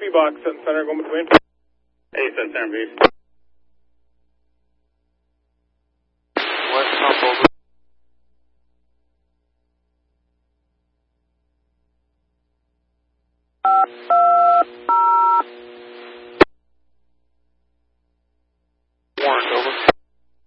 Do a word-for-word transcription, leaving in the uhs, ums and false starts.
Copy, box, Sun Center, going between. Hey, Sun Center, please.